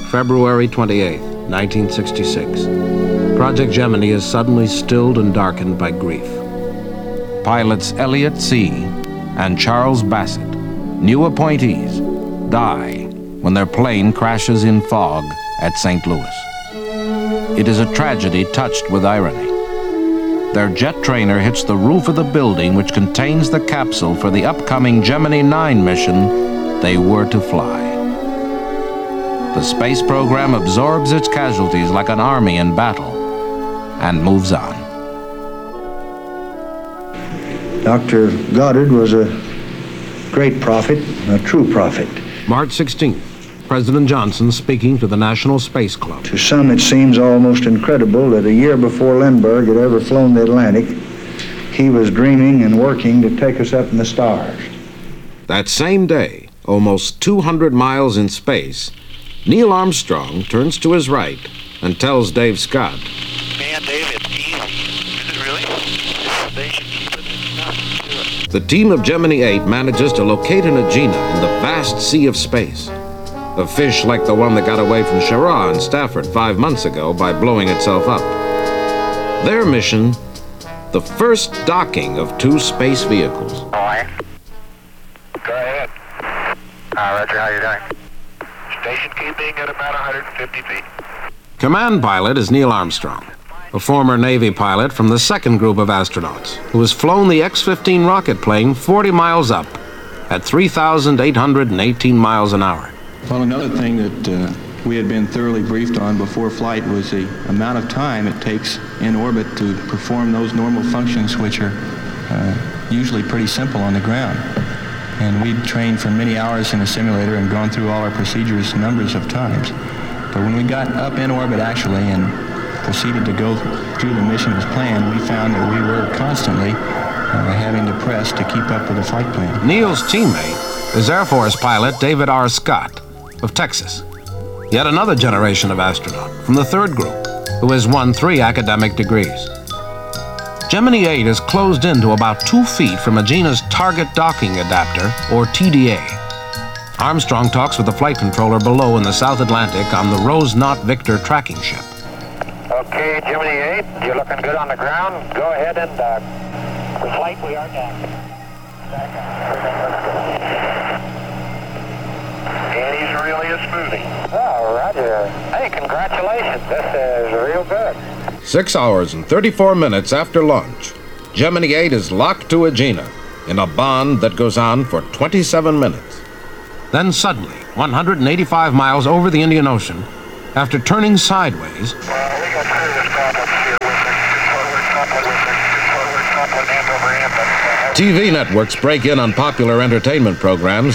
February 28, 1966. Project Gemini is suddenly stilled and darkened by grief. Pilots Elliot See and Charles Bassett, new appointees, die when their plane crashes in fog at St. Louis. It is a tragedy touched with irony. Their jet trainer hits the roof of the building which contains the capsule for the upcoming Gemini 9 mission they were to fly. The space program absorbs its casualties like an army in battle and moves on. Dr. Goddard was a great prophet, a true prophet. March 16th, President Johnson speaking to the National Space Club. To some, it seems almost incredible that a year before Lindbergh had ever flown the Atlantic, he was dreaming and working to take us up in the stars. That same day, almost 200 miles in space, Neil Armstrong turns to his right and tells Dave Scott, "Man, Dave, it's easy." Is it really? They should keep it. It's nothing to it. The team of Gemini 8 manages to locate an Agena in the vast sea of space. A fish like the one that got away from Schirra in Stafford 5 months ago by blowing itself up. Their mission, the first docking of 2 space vehicles. Boy. Go ahead. Roger, how you doing? Station keeping at about 150 feet. Command pilot is Neil Armstrong, a former Navy pilot from the second group of astronauts who has flown the X-15 rocket plane 40 miles up at 3,818 miles an hour. Well, another thing that we had been thoroughly briefed on before flight was the amount of time it takes in orbit to perform those normal functions which are usually pretty simple on the ground. And we'd trained for many hours in a simulator and gone through all our procedures numbers of times. But when we got up in orbit actually and proceeded to go through the mission as planned, we found that we were constantly having to press to keep up with the flight plan. Neil's teammate is Air Force pilot David R. Scott of Texas, yet another generation of astronaut from the third group who has won 3 academic degrees. Gemini 8 is closed in to about 2 feet from Agena's target docking adapter, or TDA. Armstrong talks with the flight controller below in the South Atlantic on the Rose Knot Victor tracking ship. Okay, Gemini 8, you're looking good on the ground. Go ahead and for flight we are down. And he's really a smoothie. Oh, Roger. Hey, congratulations. This is real good. 6 hours and 34 minutes after launch, Gemini 8 is locked to Agena in a bond that goes on for 27 minutes. Then suddenly, 185 miles over the Indian Ocean, after turning sideways, We got serious problems here with the controller coupling end over end. TV networks break in on popular entertainment programs